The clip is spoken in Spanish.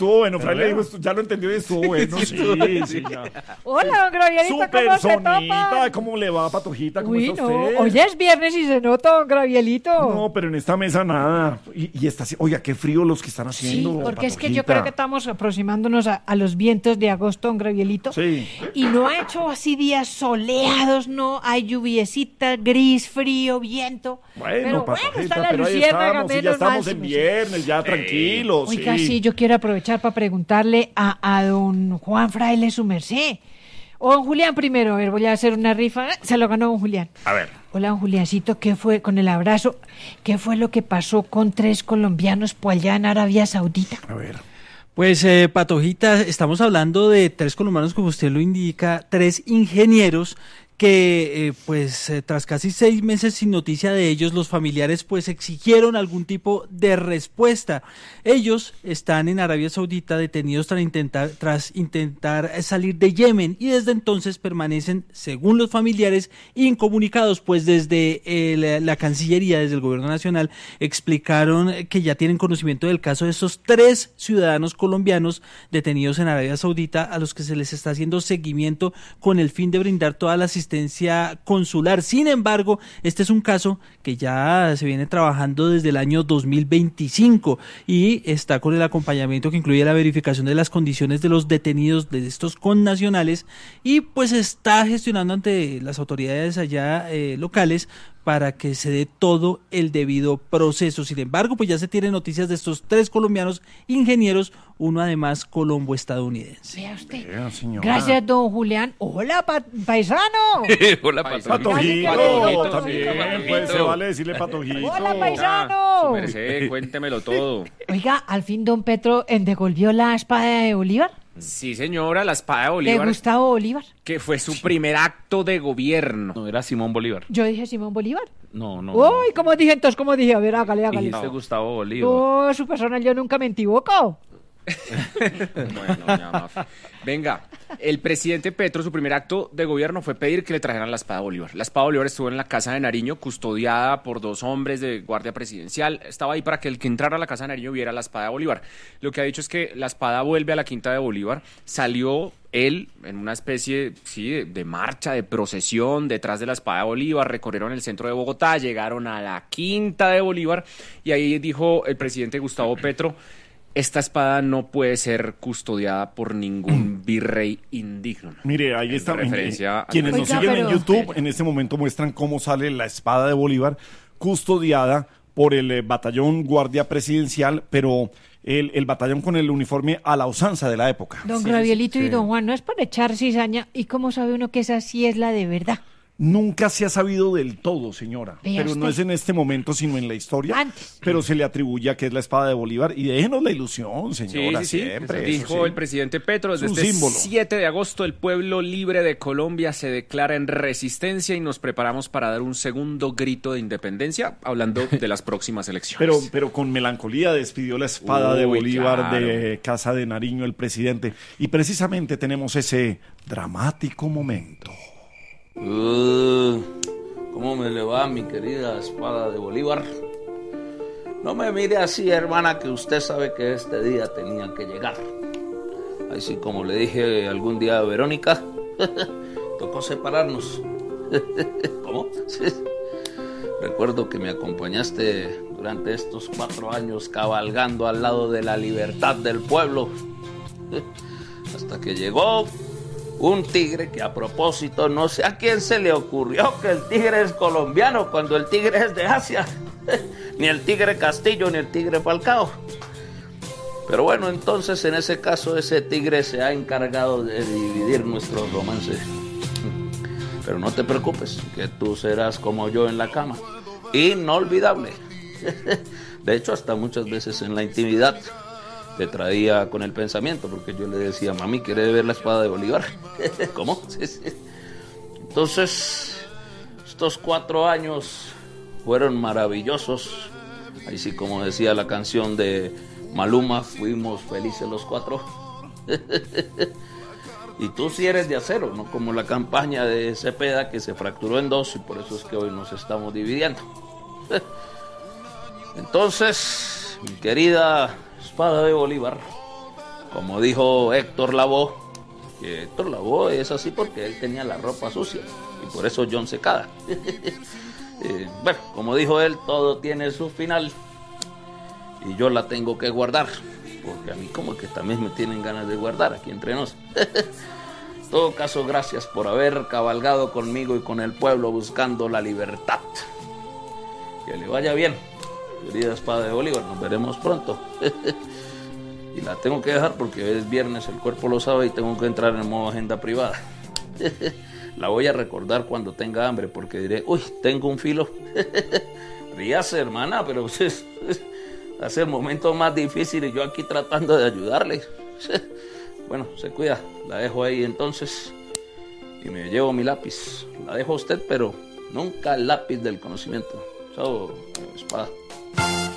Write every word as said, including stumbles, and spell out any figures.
estuvo bueno, Fray le dijo, ya lo entendió y estuvo bueno, sí, sí, ya. Hola, don Gravielito, Su ¿cómo se personita, toma? ¿cómo le va, Patojita? ¿Cómo Uy, está no, usted? hoy es viernes y se nota, don Gravielito. No, pero en esta mesa nada. Y, y está, así- oiga, qué frío los que están Sí, haciendo. porque es que Patojita. yo creo que estamos aproximándonos a, a los vientos de agosto, don Gravielito. Sí. Y no ha hecho así días soleados, no, hay lluviecita, gris, frío, viento. Bueno, pero Patojita, bueno, está la pero ahí luciérnaga, estamos, y ya menos estamos mal, en sí. viernes, ya tranquilos. Oiga, sí. sí, yo quiero aprovechar para preguntarle a, a don Juan Fraile su merced. O don Julián primero, a ver, voy a hacer una rifa. Se lo ganó don Julián. A ver. Hola, don Juliancito, ¿qué fue con el abrazo? ¿Qué fue lo que pasó con tres colombianos por allá en Arabia Saudita? A ver. Pues, eh, Patojita, estamos hablando de tres colombianos, como usted lo indica, tres ingenieros que, eh, pues, eh, tras casi seis meses sin noticia de ellos, los familiares, pues, exigieron algún tipo de respuesta. Ellos están en Arabia Saudita detenidos tras intentar, tras intentar salir de Yemen y desde entonces permanecen, según los familiares, incomunicados, pues desde el, la Cancillería, desde el Gobierno Nacional, explicaron que ya tienen conocimiento del caso de estos tres ciudadanos colombianos detenidos en Arabia Saudita, a los que se les está haciendo seguimiento con el fin de brindar toda la asistencia consular. Sin embargo, este es un caso que ya se viene trabajando desde el año dos mil veinticinco y está con el acompañamiento que incluye la verificación de las condiciones de los detenidos de estos connacionales y pues está gestionando ante las autoridades allá eh, locales para que se dé todo el debido proceso. Sin embargo, pues ya se tienen noticias de estos tres colombianos ingenieros, uno además colombo-estadounidense. Vea usted. Vea, señora. Gracias, don Julián. Hola, pa- paisano. Hola, Patojito. Patojito, Patojito, también, Patojito. pues se vale decirle Patojito. Hola, Su paisano. merced, cuéntemelo todo. Oiga, al fin don Petro eh, devolvió la espada de Bolívar, Sí, señora, la espada de de Bolívar, Gustavo Bolívar. que fue su primer acto de gobierno. No, era Simón Bolívar. Yo dije Simón Bolívar. No, no. Uy, ¿cómo dije entonces? ¿Cómo dije? A ver, hágale, hágale. Dijiste Gustavo Bolívar. No, su persona, yo nunca me equivoco. Bueno, doña Mafe. Venga, el presidente Petro, su primer acto de gobierno fue pedir que le trajeran la espada Bolívar. La espada Bolívar estuvo en la casa de Nariño, custodiada por dos hombres de guardia presidencial. Estaba ahí para que el que entrara a la casa de Nariño viera la espada de Bolívar. Lo que ha dicho es que la espada vuelve a la quinta de Bolívar. Salió él en una especie, sí, de, de marcha, de procesión detrás de la espada de Bolívar, recorrieron el centro de Bogotá, llegaron a la quinta de Bolívar y ahí dijo el presidente Gustavo Petro: esta espada no puede ser custodiada por ningún virrey indigno. Mire, ahí En está. referencia a- Quienes nos Oiga, siguen pero- en YouTube en este momento muestran cómo sale la espada de Bolívar custodiada por el eh, batallón guardia presidencial, pero el, el batallón con el uniforme a la usanza de la época. Don Sí, Gravielito sí, y sí. don Juan, no es para echar cizaña. ¿Y cómo sabe uno que esa sí es la de verdad? Nunca se ha sabido del todo, señora, Vea pero no usted. es en este momento, sino en la historia. Antes. Pero se le atribuye a que es la espada de Bolívar y déjenos la ilusión, Sí, señora, sí, sí. siempre. eso Dijo sí. el presidente Petro: desde Es un este símbolo. siete de agosto el pueblo libre de Colombia se declara en resistencia y nos preparamos para dar un segundo grito de independencia, hablando de las próximas elecciones. Pero, pero con melancolía despidió la espada de Uy, Bolívar claro. de Casa de Nariño el presidente. Y precisamente tenemos ese dramático momento. Uh, ¿Cómo me le va, mi querida espada de Bolívar? No me mire así, hermana, que usted sabe que este día tenía que llegar. Así como le dije algún día a Verónica, tocó separarnos. ¿Cómo? Recuerdo que me acompañaste durante estos cuatro años cabalgando al lado de la libertad del pueblo. Hasta que llegó un tigre que, a propósito, no sé a quién se le ocurrió que el tigre es colombiano cuando el tigre es de Asia. Ni el tigre Castillo ni el tigre Falcao. Pero bueno, entonces en ese caso ese tigre se ha encargado de dividir nuestro romance. Pero no te preocupes, que tú serás como yo en la cama. Inolvidable. De hecho, hasta muchas veces en la intimidad le traía con el pensamiento, porque yo le decía: mami, ¿quiere ver la espada de Bolívar? ¿Cómo? Sí, sí. Entonces, estos cuatro años fueron maravillosos. Ahí sí, como decía la canción de Maluma, fuimos felices los cuatro. Y tú sí eres de acero, no como la campaña de Cepeda, que se fracturó en dos y por eso es que hoy nos estamos dividiendo. Entonces, mi querida espada de Bolívar, como dijo Héctor Lavoe, que Héctor Lavoe es así porque él tenía la ropa sucia y por eso John Secada. eh, bueno, como dijo él, todo tiene su final y yo la tengo que guardar, porque a mí como que también me tienen ganas de guardar aquí entre nos. En todo caso, gracias por haber cabalgado conmigo y con el pueblo buscando la libertad. Que le vaya bien, querida espada de Bolívar, nos veremos pronto. Y la tengo que dejar porque es viernes, el cuerpo lo sabe y tengo que entrar en modo agenda privada. La voy a recordar cuando tenga hambre porque diré, uy, tengo un filo. Ríase, hermana, pero hace el momento más difícil y yo aquí tratando de ayudarle. Bueno, se cuida, la dejo ahí entonces y me llevo mi lápiz. La dejo a usted, pero nunca el lápiz del conocimiento. Chao, espada.